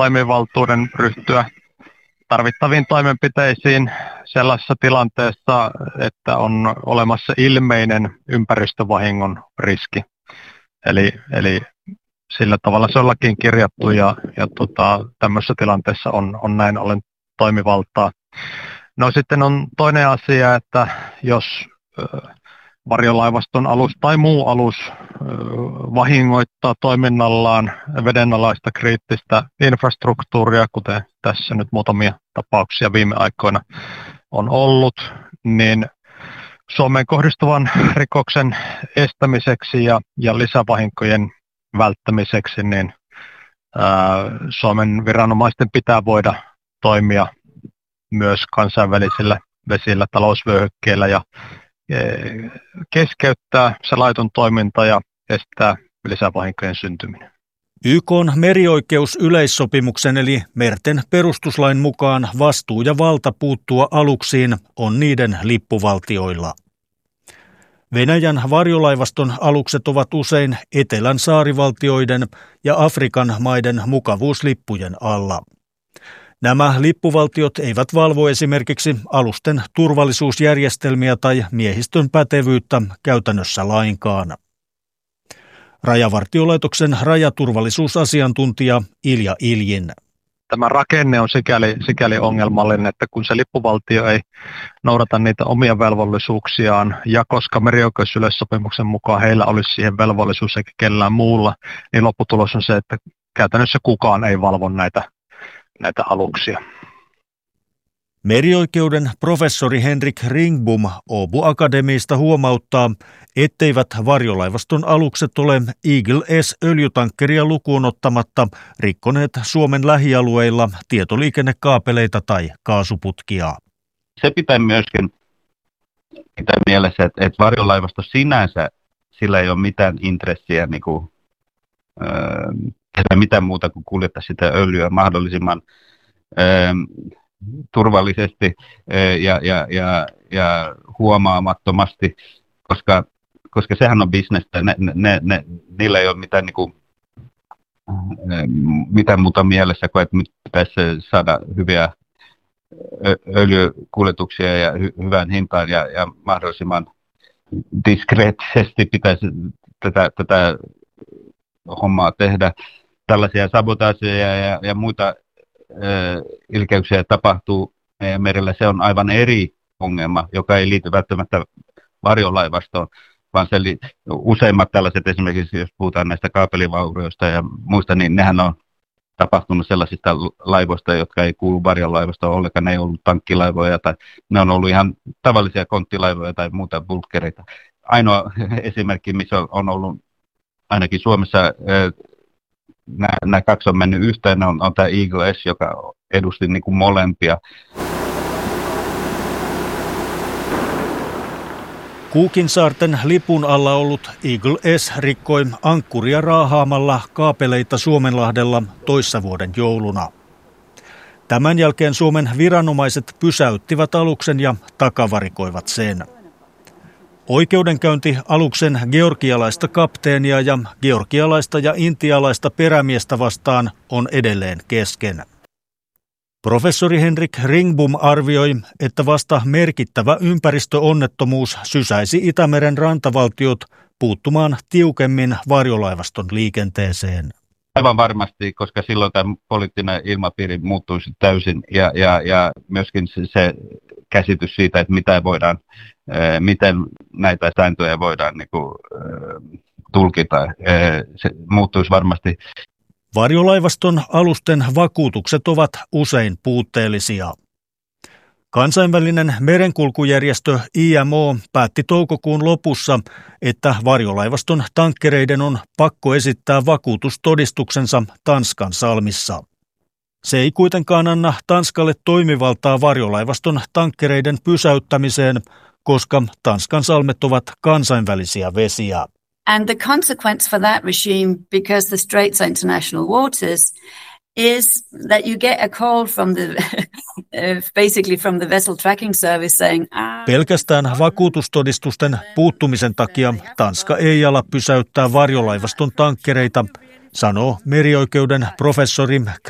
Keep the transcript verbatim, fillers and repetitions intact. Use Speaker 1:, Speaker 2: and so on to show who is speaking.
Speaker 1: toimivaltuuden ryhtyä tarvittaviin toimenpiteisiin sellaisessa tilanteessa, että on olemassa ilmeinen ympäristövahingon riski. Eli, eli sillä tavalla se on lakiin kirjattu ja, ja tota, tämmöisessä tilanteessa on, on näin ollen toimivaltaa. No sitten on toinen asia, että jos äh, varjolaivaston alus tai muu alus äh, vahingoittaa toiminnallaan vedenalaista kriittistä infrastruktuuria, kuten tässä nyt muutamia tapauksia viime aikoina on ollut, niin Suomeen kohdistuvan rikoksen estämiseksi ja, ja lisävahinkojen välttämiseksi, niin ää, Suomen viranomaisten pitää voida toimia myös kansainvälisillä vesillä, talousvyöhykkeillä ja e, keskeyttää se laiton toiminta ja estää lisävahinkojen syntyminen.
Speaker 2: Y K:n merioikeusyleissopimuksen eli merten perustuslain mukaan vastuu ja valta puuttua aluksiin on niiden lippuvaltioilla. Venäjän varjolaivaston alukset ovat usein etelän saarivaltioiden ja Afrikan maiden mukavuuslippujen alla. Nämä lippuvaltiot eivät valvo esimerkiksi alusten turvallisuusjärjestelmiä tai miehistön pätevyyttä käytännössä lainkaan. Rajavartiolaitoksen rajaturvallisuusasiantuntija Ilja Iljin.
Speaker 1: Tämä rakenne on sikäli, sikäli ongelmallinen, että kun se lippuvaltio ei noudata niitä omia velvollisuuksiaan, ja koska merioikeusyleissopimuksen mukaan heillä olisi siihen velvollisuus eikä kellään muulla, niin lopputulos on se, että käytännössä kukaan ei valvo näitä, näitä aluksia.
Speaker 2: Merioikeuden professori Henrik Ringbom Åbo Akademiista huomauttaa, etteivät varjolaivaston alukset ole Eagle S-öljytankkeria lukuun ottamatta rikkoneet Suomen lähialueilla tietoliikennekaapeleita tai kaasuputkia.
Speaker 3: Se pitää myöskin pitää mielessä, että, että varjolaivasto sinänsä, sillä ei ole mitään intressiä niin kuin, äh, tehdä mitään muuta kuin kuljettaa sitä öljyä mahdollisimman äh, turvallisesti ja, ja, ja, ja huomaamattomasti, koska, koska sehän on bisnestä. Ne, ne, ne, niillä ei ole mitään, niin kuin, mitään muuta mielessä kuin, että pitäisi saada hyviä öljykuljetuksia ja hy, hyvään hintaan ja, ja mahdollisimman diskreettisesti pitäisi tätä, tätä hommaa tehdä. Tällaisia sabotaaseja ja, ja muita ilkeyksiä tapahtuu meidän merillä, se on aivan eri ongelma, joka ei liity välttämättä varjolaivastoon, vaan se li- useimmat tällaiset, esimerkiksi jos puhutaan näistä kaapelivaurioista ja muista, niin nehän on tapahtunut sellaisista laivoista, jotka ei kuulu varjolaivastoon ollenkaan, ne ei ollut tankkilaivoja tai ne on ollut ihan tavallisia konttilaivoja tai muuta bulkkereita. Ainoa esimerkki, missä on ollut ainakin Suomessa Nämä, nämä kaksi on mennyt yhteen, on, on tämä Eagle S, joka edusti niin kuin molempia.
Speaker 2: Kuukinsaarten lipun alla ollut Eagle S rikkoi ankkuria raahaamalla kaapeleita Suomenlahdella toissa vuoden jouluna. Tämän jälkeen Suomen viranomaiset pysäyttivät aluksen ja takavarikoivat sen. Oikeudenkäynti aluksen georgialaista kapteenia ja georgialaista ja intialaista perämiestä vastaan on edelleen kesken. Professori Henrik Ringbom arvioi, että vasta merkittävä ympäristöonnettomuus sysäisi Itämeren rantavaltiot puuttumaan tiukemmin varjolaivaston liikenteeseen.
Speaker 3: Aivan varmasti, koska silloin tämä poliittinen ilmapiiri muuttuisi täysin ja, ja, ja myöskin se, se käsitys siitä, että mitä voidaan, miten näitä sääntöjä voidaan niin kuin, tulkita, se muuttuisi varmasti.
Speaker 2: Varjolaivaston alusten vakuutukset ovat usein puutteellisia. Kansainvälinen merenkulkujärjestö I M O päätti toukokuun lopussa, että varjolaivaston tankkereiden on pakko esittää vakuutustodistuksensa Tanskan salmissa. Se ei kuitenkaan anna Tanskalle toimivaltaa varjolaivaston tankkereiden pysäyttämiseen, koska Tanskan salmet ovat kansainvälisiä vesiä.
Speaker 4: And the consequence for that regime, because the straits are international waters, is that you get a call from the, basically from the vessel tracking service saying, ah.
Speaker 2: Pelkästään vakuutustodistusten puuttumisen takia Tanska ei ala pysäyttää varjolaivaston tankkereita, sanoo merioikeuden professori